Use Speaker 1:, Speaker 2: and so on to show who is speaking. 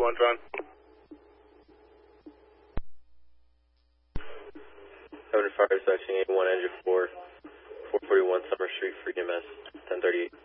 Speaker 1: One Tron.
Speaker 2: Having fire section 81 engine 4, 441 Summer Street for EMS, 1038.